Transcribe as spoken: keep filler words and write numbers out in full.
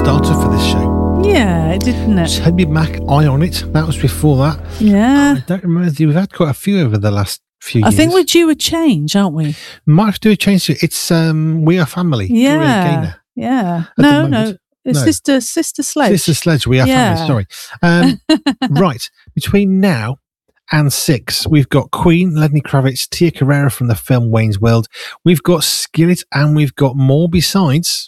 starter for this show. Yeah, it did, didn't it? Toby Mac, Eye on It. That was before that. Yeah. I don't remember. We've had quite a few over the last few I years. think we're due a change, aren't we? Might have to do a change to it. It's um, We Are Family. Yeah. Gloria Gaynor. Yeah. the No, no. moment. It's No. Sister Sister Sledge. Sister Sledge, We Are Yeah. Family. Sorry. Um, right. Between now and six, we've got Queen, Lenny Kravitz, Tia Carrera from the film Wayne's World. We've got Skillet, and we've got more besides.